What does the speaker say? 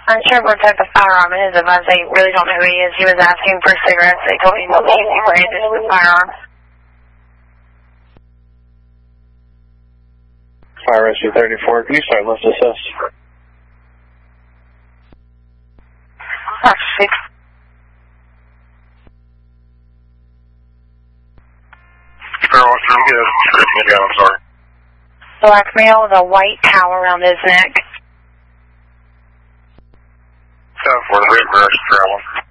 Unsure what type of firearm it is. If I say really don't know who he is, he was asking for cigarettes. They told me no name or it is the firearm. Fire rescue 34, can you start list assist? Oh, shit. I'm sorry. Black male with a white towel around his neck. 10-4, the reverse traveling.